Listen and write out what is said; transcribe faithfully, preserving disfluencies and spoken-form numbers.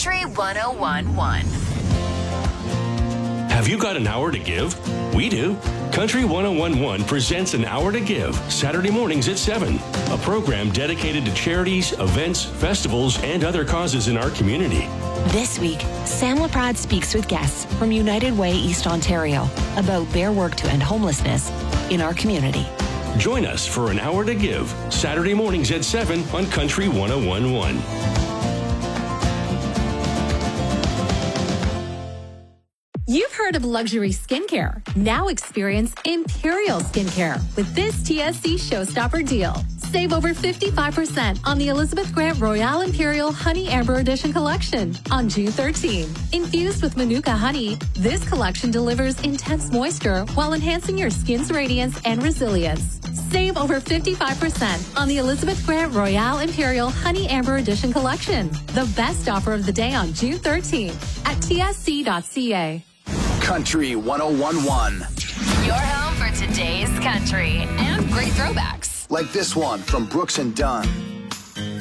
Country one oh one point one. Have you got an hour to give? We do. Country one oh one point one presents An Hour to Give, Saturday mornings at seven. A program dedicated to charities, events, festivals, and other causes in our community. This week, Sam Laprade speaks with guests from United Way East Ontario about their work to end homelessness in our community. Join us for An Hour to Give, Saturday mornings at seven on Country one oh one point one. You've heard of luxury skincare. Now experience Imperial Skincare with this T S C Showstopper deal. Save over fifty-five percent on the Elizabeth Grant Royale Imperial Honey Amber Edition collection on June thirteenth. Infused with Manuka honey, this collection delivers intense moisture while enhancing your skin's radiance and resilience. Save over fifty-five percent on the Elizabeth Grant Royale Imperial Honey Amber Edition collection. The best offer of the day on June thirteenth at T S C dot C A. Country one oh one point one. Your home for today's country and great throwbacks. Like this one from Brooks and Dunn.